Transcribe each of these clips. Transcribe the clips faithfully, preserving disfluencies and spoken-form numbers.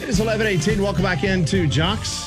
It is eleven eighteen. Welcome back into Jocks.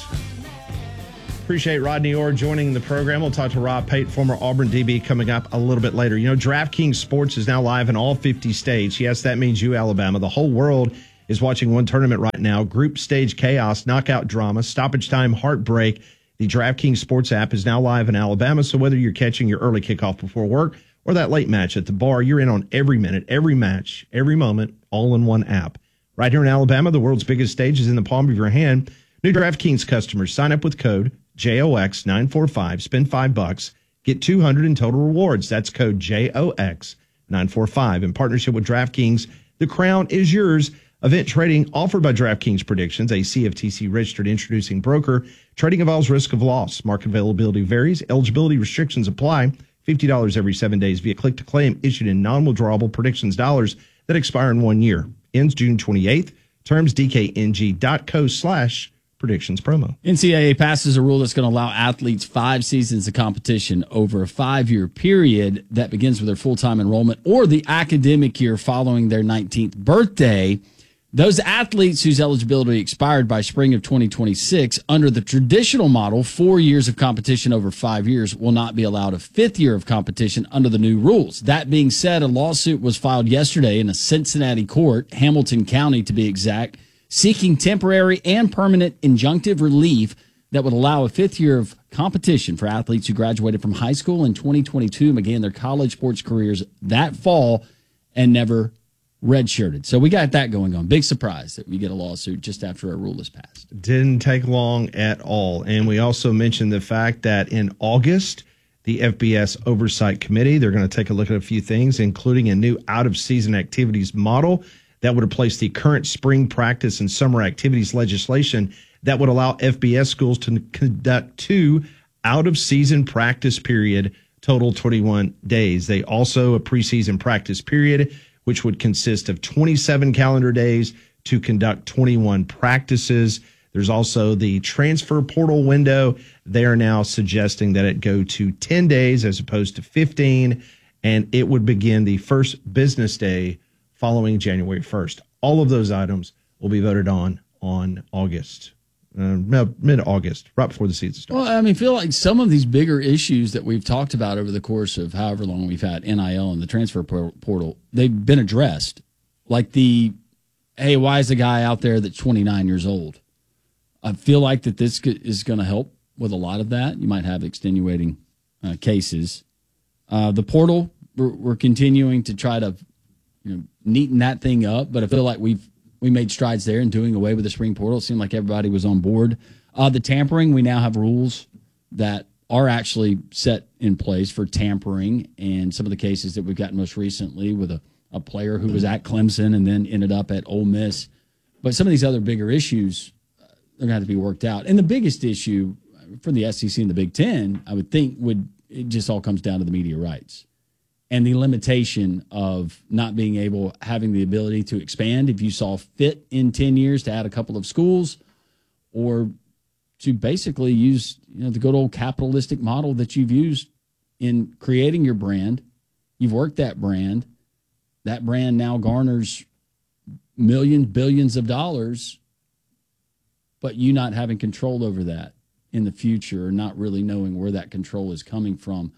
Appreciate Rodney Orr joining the program. We'll talk to Rob Pate, former Auburn D B, coming up a little bit later. You know, DraftKings Sports is now live in all fifty states. Yes, that means you, Alabama. The whole world is watching one tournament right now. Group stage chaos, knockout drama, stoppage time, heartbreak. The DraftKings Sports app is now live in Alabama, so whether you're catching your early kickoff before work or that late match at the bar, you're in on every minute, every match, every moment, all in one app. Right here in Alabama, the world's biggest stage is in the palm of your hand. New DraftKings customers sign up with code J O X nine four five, spend five bucks, get two hundred in total rewards. That's code J O X nine four five. In partnership with DraftKings, the crown is yours. Event trading offered by DraftKings Predictions, a C F T C registered introducing broker. Trading involves risk of loss. Market availability varies. Eligibility restrictions apply. fifty dollars every seven days via click to claim, issued in non-withdrawable predictions dollars that expire in one year. Ends June twenty-eighth. Terms D K N G dot co slash predictions promo. N C double A passes a rule that's going to allow athletes five seasons of competition over a five-year period that begins with their full-time enrollment or the academic year following their nineteenth birthday. Those athletes whose eligibility expired by spring of twenty twenty-six under the traditional model, four years of competition over five years, will not be allowed a fifth year of competition under the new rules. That being said, a lawsuit was filed yesterday in a Cincinnati court, Hamilton County to be exact, seeking temporary and permanent injunctive relief that would allow a fifth year of competition for athletes who graduated from high school in twenty twenty-two and began their college sports careers that fall and never redshirted. So we got that going on. Big surprise that we get a lawsuit just after a rule is passed. Didn't take long at all. And we also mentioned the fact that in August, the F B S Oversight Committee, they're going to take a look at a few things, including a new out-of-season activities model that would replace the current spring practice and summer activities legislation that would allow F B S schools to conduct two out-of-season practice period, total twenty-one days. They also a preseason practice period, which would consist of twenty-seven calendar days to conduct twenty-one practices. There's also the transfer portal window. They are now suggesting that it go to ten days as opposed to fifteen, and it would begin the first business day following January first. All of those items will be voted on on August, uh, mid-August, right before the season starts. Well, I mean, I feel like some of these bigger issues that we've talked about over the course of however long we've had N I L and the transfer portal, they've been addressed. Like the, hey, why is the guy out there that's twenty-nine years old? I feel like that this is going to help with a lot of that. You might have extenuating uh, cases. Uh, the portal, we're, we're continuing to try to, you know, neaten that thing up, but I feel like we've we made strides there in doing away with the spring portal. It seemed like everybody was on board. Uh, the tampering, we now have rules that are actually set in place for tampering, and some of the cases that we've gotten most recently with a, a player who was at Clemson and then ended up at Ole Miss. But some of these other bigger issues, uh, they're going to have to be worked out. And the biggest issue for the S E C and the Big Ten, I would think, would it just all comes down to the media rights and the limitation of not being able, having the ability to expand if you saw fit in ten years to add a couple of schools, or to basically use, you know, the good old capitalistic model that you've used in creating your brand. You've worked that brand. That brand now garners millions, billions of dollars, but you not having control over that in the future, or not really knowing where that control is coming from.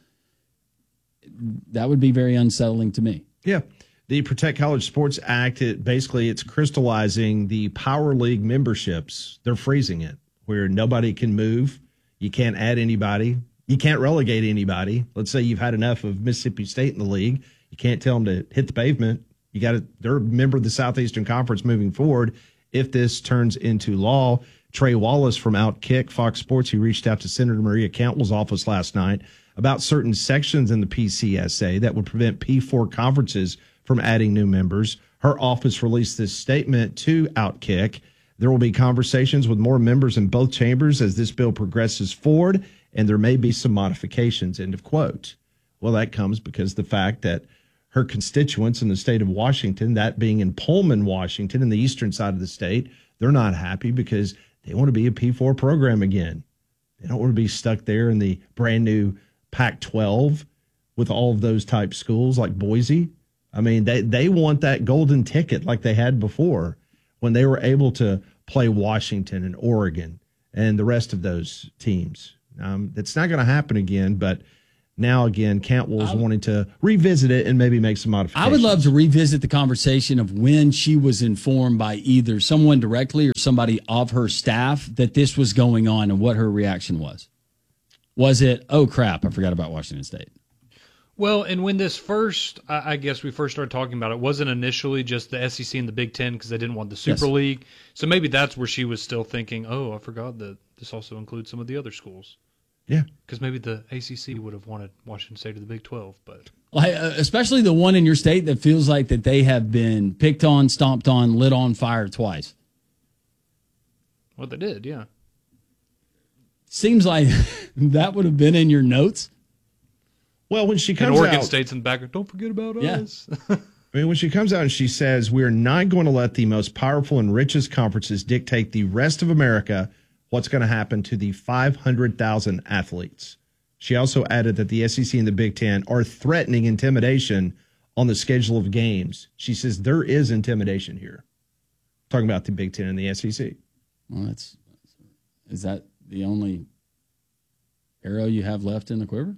That would be very unsettling to me. Yeah. The Protect College Sports Act, it basically it's crystallizing the Power League memberships. They're freezing it where nobody can move. You can't add anybody. You can't relegate anybody. Let's say you've had enough of Mississippi State in the league. You can't tell them to hit the pavement. You got to, they're a member of the Southeastern Conference moving forward. If this turns into law, Trey Wallace from Outkick, Fox Sports, he reached out to Senator Maria Cantwell's office last night about certain sections in the P C S A that would prevent P four conferences from adding new members. Her office released this statement to Outkick. There will be conversations with more members in both chambers as this bill progresses forward, and there may be some modifications, end of quote. Well, that comes because the fact that her constituents in the state of Washington, that being in Pullman, Washington, in the eastern side of the state, they're not happy because they want to be a P four program again. They don't want to be stuck there in the brand new Pac twelve with all of those type schools like Boise. I mean, they, they want that golden ticket like they had before when they were able to play Washington and Oregon and the rest of those teams. Um, it's not going to happen again, but now again, Cantwell's wanting to revisit it and maybe make some modifications. I would love to revisit the conversation of when she was informed by either someone directly or somebody of her staff that this was going on and what her reaction was. Was it, oh, crap, I forgot about Washington State? Well, and when this first, I guess we first started talking about it, wasn't initially just the S E C and the Big Ten because they didn't want the Super Yes. League. So maybe that's where she was still thinking, oh, I forgot that this also includes some of the other schools. Yeah. Because maybe the A C C would have wanted Washington State to the Big twelve, but Like, uh, especially the one in your state that feels like that they have been picked on, stomped on, lit on fire twice. well, they did, yeah. Seems like that would have been in your notes. Well, when she And comes Oregon out, State's in the back. Don't forget about Yeah. us. I mean, when she comes out and she says, we're not going to let the most powerful and richest conferences dictate the rest of America what's going to happen to the five hundred thousand athletes. She also added that the S E C and the Big Ten are threatening intimidation on the schedule of games. She says there is intimidation here. Talking about the Big Ten and the S E C. Well, that's is that the only arrow you have left in the quiver?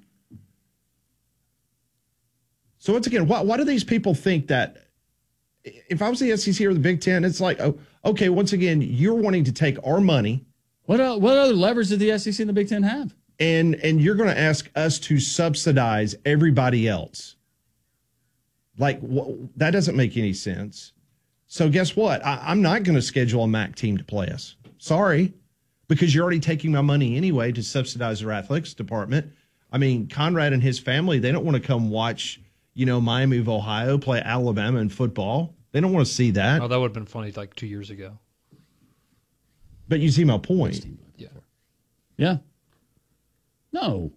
So once again, why, why do these people think that if I was the S E C or the Big Ten, it's like, oh, okay, once again, you're wanting to take our money. What uh, what other levers did the S E C and the Big Ten have? And and you're going to ask us to subsidize everybody else. Like, wh- that doesn't make any sense. So guess what? I, I'm not going to schedule a M A C team to play us. Sorry, because you're already taking my money anyway to subsidize their athletics department. I mean, Conrad and his family, they don't want to come watch, you know, Miami of Ohio play Alabama in football. They don't want to see that. Oh, that would have been funny like two years ago. But you see my point. Yeah. Yeah. No.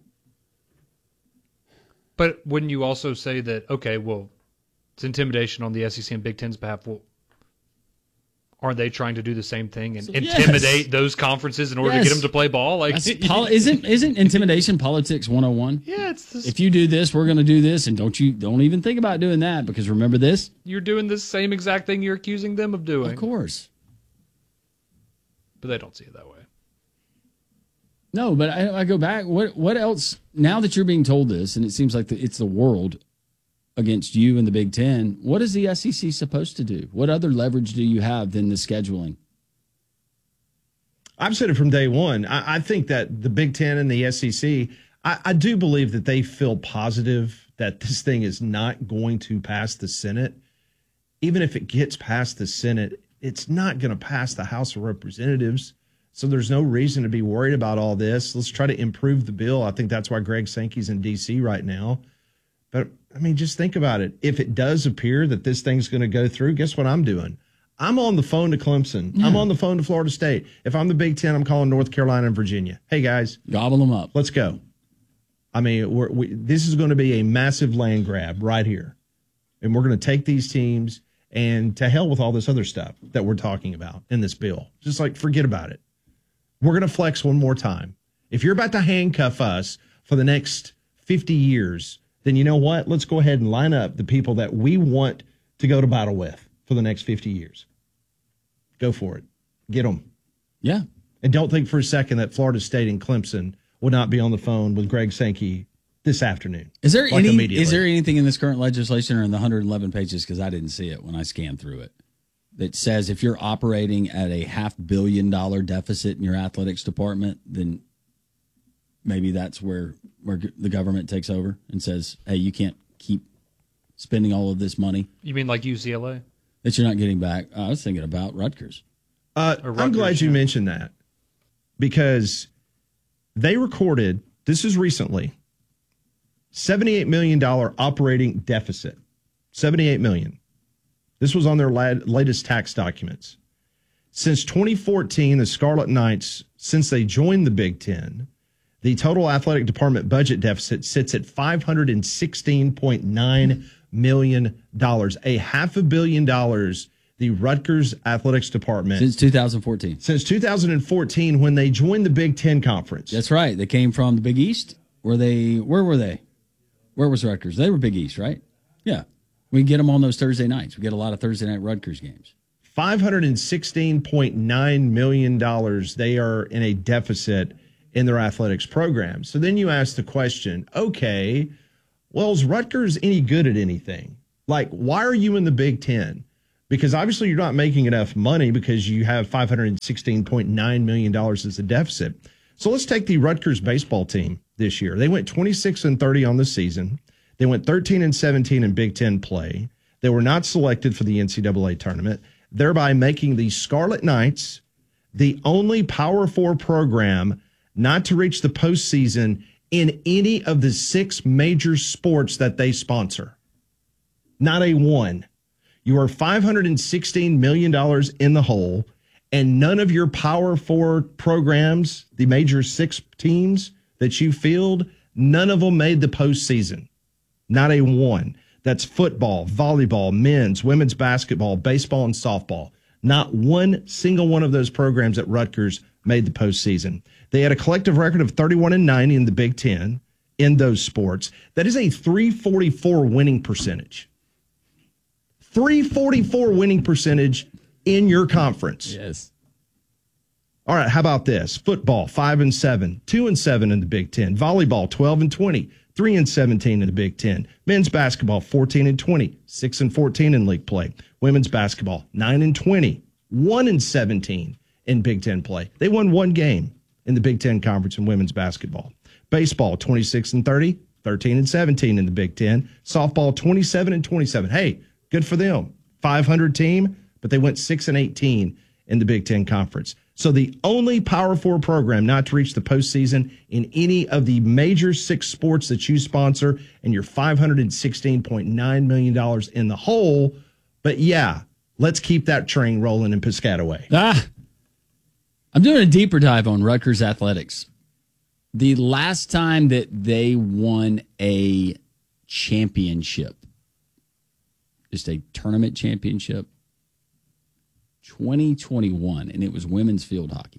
But wouldn't you also say that, okay, well, it's intimidation on the S E C and Big Ten's behalf. Well, aren't they trying to do the same thing and Yes. intimidate those conferences in order Yes. to get them to play ball? Like, That's pol- isn't isn't intimidation politics one oh one? yeah, it's this, If you do this, we're going to do this, and don't you don't even think about doing that because remember this? you're doing the same exact thing you're accusing them of doing. Of course. But they don't see it that way. No, but I, I go back. What what else? Now that you're being told this, and it seems like the, it's the world against you and the Big Ten. What is the S E C supposed to do? What other leverage do you have than the scheduling? I've said it from day one. I, I think that the Big Ten and the S E C, I, I do believe that they feel positive that this thing is not going to pass the Senate. Even if it gets past the Senate, it's not going to pass the House of Representatives. So there's no reason to be worried about all this. Let's try to improve the bill. I think that's why Greg Sankey's in D C right now. But, I mean, just think about it. If it does appear that this thing's going to go through, guess what I'm doing? I'm on the phone to Clemson. Yeah. I'm on the phone to Florida State. If I'm the Big Ten, I'm calling North Carolina and Virginia. Hey, guys, Gobble them up. let's go. I mean, we're, we, this is going to be a massive land grab right here. And we're going to take these teams and to hell with all this other stuff that we're talking about in this bill. Just like, forget about it. We're going to flex one more time. If you're about to handcuff us for the next fifty years, then you know what? Let's go ahead and line up the people that we want to go to battle with for the next fifty years. Go for it. Get them. Yeah. And don't think for a second that Florida State and Clemson will not be on the phone with Greg Sankey this afternoon. Is there Like any? immediately. Is there anything in this current legislation or in the one hundred eleven pages? Because I didn't see it when I scanned through it. That says if you're operating at a half billion dollar deficit in your athletics department, then maybe that's where where the government takes over and says, "Hey, you can't keep spending all of this money You mean like U C L A? that you're not getting back." I was thinking about Rutgers. Uh, Or I'm glad Rutgers, you yeah. mentioned that because they recorded, this is recently, seventy-eight million dollars operating deficit. seventy-eight million dollars. This was on their la- latest tax documents. Since twenty fourteen, the Scarlet Knights, since they joined the Big Ten, the total athletic department budget deficit sits at five hundred sixteen point nine million dollars, a half a billion dollars. The Rutgers Athletics Department Since two thousand fourteen. since two thousand fourteen, when they joined the Big Ten Conference. That's right. They came from the Big East. Were they? Where were they? Where was Rutgers? They were Big East, right? Yeah. We get them on those Thursday nights. We get a lot of Thursday night Rutgers games. five hundred sixteen point nine million dollars they are in a deficit in their athletics program. So then you ask the question, okay, well, is Rutgers any good at anything? Like, why are you in the Big Ten? Because obviously you're not making enough money because you have five hundred sixteen point nine million dollars as a deficit. So let's take the Rutgers baseball team this year. They went twenty-six and thirty on the season. They went thirteen and seventeen in Big Ten play. They were not selected for the N C double A tournament, thereby making the Scarlet Knights the only Power Four program not to reach the postseason in any of the six major sports that they sponsor. Not a one. You are five hundred sixteen million dollars in the hole, and none of your Power Four programs, the major six teams that you field, none of them made the postseason. Not a one. That's football, volleyball, men's, women's basketball, baseball, and softball. Not one single one of those programs at Rutgers made the postseason. They had a collective record of thirty-one and ninety in the Big Ten in those sports. That is a three forty-four winning percentage. three forty-four winning percentage in your conference. Yes. All right, how about this? Football, five and seven, two and seven in the Big Ten. Volleyball, twelve and twenty, three and seventeen in the Big Ten. Men's basketball, fourteen and twenty, six and fourteen in league play. Women's basketball, nine and twenty, one and seventeen in Big Ten play. They won one game in the Big Ten Conference in women's basketball. Baseball, twenty-six and thirty, thirteen and seventeen in the Big Ten. Softball, twenty-seven and twenty-seven. Hey, good for them. five hundred team, but they went six and eighteen in the Big Ten Conference. So the only Power Four program not to reach the postseason in any of the major six sports that you sponsor, and you're five hundred sixteen point nine million dollars in the hole. But yeah, let's keep that train rolling in Piscataway. Ah, I'm doing a deeper dive on Rutgers athletics. The last time that they won a championship, just a tournament championship, twenty twenty-one, and it was women's field hockey.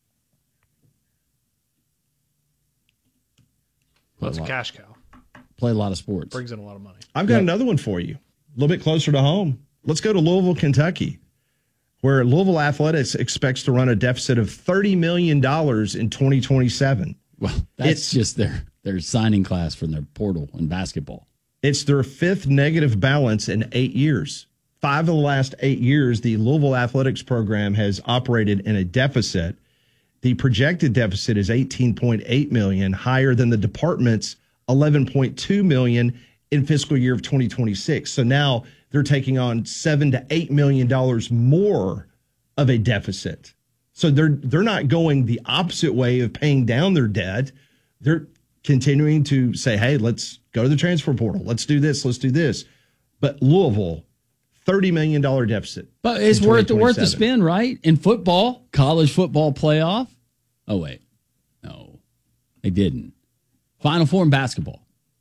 Well, it's a cash cow. Play a lot of sports. Brings in a lot of money. I've got Yep. another one for you, a little bit closer to home. Let's go to Louisville, Kentucky, where Louisville Athletics expects to run a deficit of thirty million dollars in twenty twenty-seven. Well, that's It's- just their, their signing class from their portal in basketball. It's their fifth negative balance in eight years. Five of the last eight years, the Louisville Athletics program has operated in a deficit. The projected deficit is eighteen point eight million dollars, higher than the department's eleven point two million dollars in fiscal year of twenty twenty-six. So now they're taking on seven to eight million dollars more of a deficit. So they're they're not going the opposite way of paying down their debt. They're continuing to say, hey, let's go to the transfer portal. Let's do this. Let's do this. But Louisville, thirty million dollars deficit. But it's in worth worth the twenty twenty-seven. spin, right? In football, college football playoff. Oh, wait. No, they didn't. Final Four in basketball.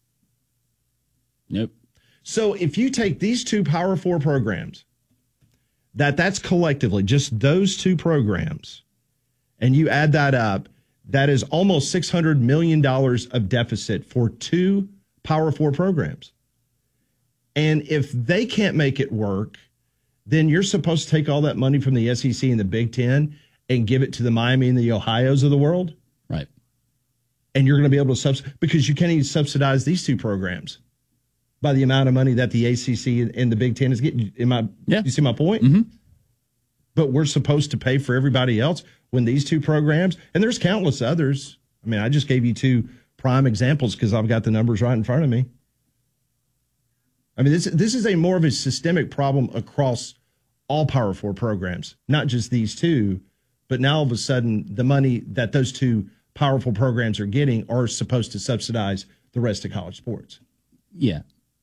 Nope. So if you take these two Power Four programs, that that's collectively just those two programs, and you add that up, that is almost six hundred million dollars of deficit for two Power Four programs. And if they can't make it work, then you're supposed to take all that money from the S E C and the Big Ten and give it to the Miami and the Ohios of the world. Right. And you're going to be able to subsidize, because you can't even subsidize these two programs by the amount of money that the A C C and the Big Ten is getting. Am I, Yeah. You see my point? Mm-hmm. But we're supposed to pay for everybody else when these two programs, and there's countless others. I mean, I just gave you two prime examples because I've got the numbers right in front of me. I mean, this this is a more of a systemic problem across all Power Four programs, not just these two. But now all of a sudden, the money that those two powerful programs are getting are supposed to subsidize the rest of college sports. Yeah.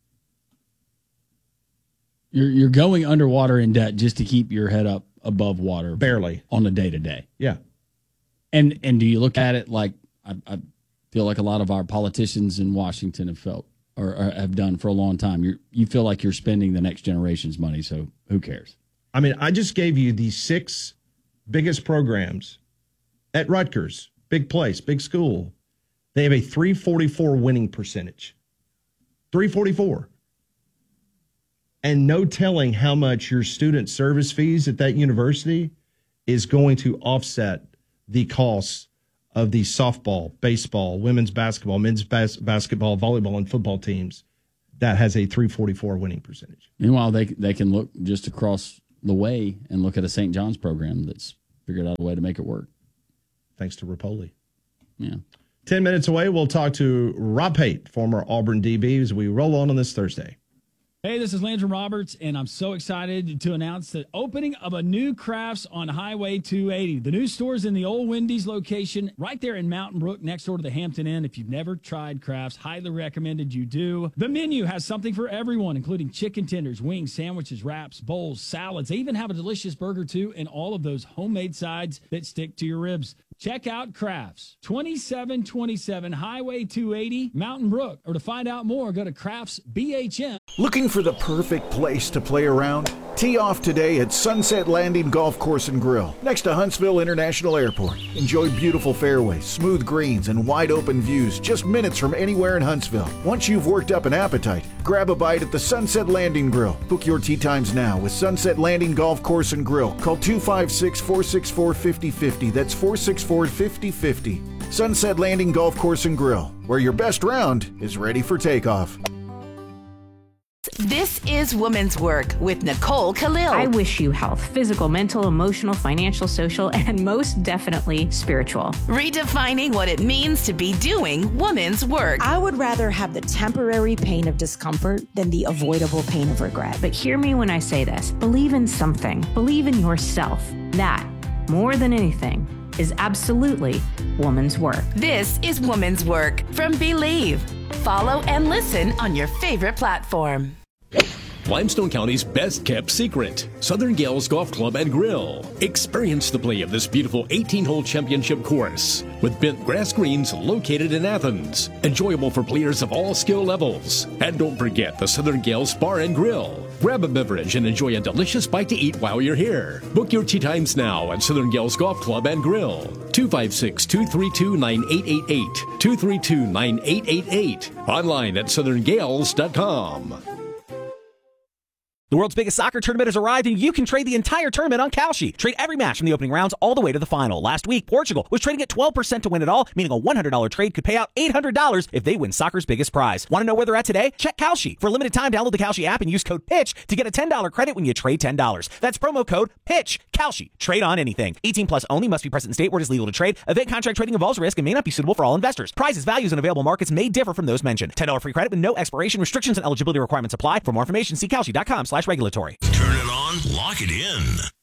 You're you're going underwater in debt just to keep your head up above water, Barely. on the day to day. Yeah. And and do you look at it like I, I feel like a lot of our politicians in Washington have felt or, or have done for a long time? You you feel like you're spending the next generation's money, so who cares? I mean, I just gave you the six biggest programs at Rutgers, big place, big school. They have a three forty-four winning percentage. three forty-four. and no telling how much your student service fees at that university is going to offset the costs of the softball, baseball, women's basketball, men's bas- basketball, volleyball, and football teams that has a three forty-four winning percentage. Meanwhile, they they can look just across the way and look at a Saint John's program that's figured out a way to make it work. Thanks to Rapoli. Yeah. Ten minutes away, we'll talk to Rob Pate, former Auburn D B, as we roll on on this Thursday. Hey, this is Landry Roberts, and I'm so excited to announce the opening of a new Crafts on Highway two eighty. The new store is in the old Wendy's location right there in Mountain Brook next door to the Hampton Inn. If you've never tried Crafts, highly recommended you do. The menu has something for everyone, including chicken tenders, wings, sandwiches, wraps, bowls, salads. They even have a delicious burger, too, and all of those homemade sides that stick to your ribs. Check out Crafts, twenty-seven twenty-seven Highway two eighty, Mountain Brook. Or to find out more, go to Crafts B H M. Looking for the perfect place to play around? Tee off today at Sunset Landing Golf Course and Grill, next to Huntsville International Airport. Enjoy beautiful fairways, smooth greens, and wide-open views just minutes from anywhere in Huntsville. Once you've worked up an appetite, grab a bite at the Sunset Landing Grill. Book your tee times now with Sunset Landing Golf Course and Grill. Call two five six, four six four, five zero five zero. That's four six four, five zero five zero. Sunset Landing Golf Course and Grill, where your best round is ready for takeoff. This is Women's Work with Nicole Khalil. I wish you health, physical, mental, emotional, financial, social, and most definitely spiritual. Redefining what it means to be doing women's work. I would rather have the temporary pain of discomfort than the avoidable pain of regret. But hear me when I say this. Believe in something. Believe in yourself. That, more than anything, is absolutely woman's work. This is Women's Work from Believe. Follow and listen on your favorite platform. Limestone County's best kept secret, Southern Gales Golf Club and Grill. Experience the play of this beautiful eighteen-hole championship course with bent grass greens located in Athens. Enjoyable for players of all skill levels. And don't forget the Southern Gales Bar and Grill. Grab a beverage and enjoy a delicious bite to eat while you're here. Book your tee times now at Southern Gales Golf Club and Grill. two five six, two three two, nine eight eight eight. two three two, nine eight eight eight. Online at southern gales dot com. The world's biggest soccer tournament has arrived, and you can trade the entire tournament on Kalshi. Trade every match from the opening rounds all the way to the final. Last week, Portugal was trading at twelve percent to win it all, meaning a one hundred dollars trade could pay out eight hundred dollars if they win soccer's biggest prize. Want to know where they're at today? Check Kalshi. For a limited time, download the Kalshi app and use code PITCH to get a ten dollars credit when you trade ten dollars. That's promo code PITCH. Kalshi. Trade on anything. eighteen plus only. Must be present in state where it is legal to trade. Event contract trading involves risk and may not be suitable for all investors. Prizes, values, and available markets may differ from those mentioned. ten dollars free credit with no expiration. Restrictions and eligibility requirements apply. For more information, see Kalshi dot com slash regulatory. Turn it on, lock it in.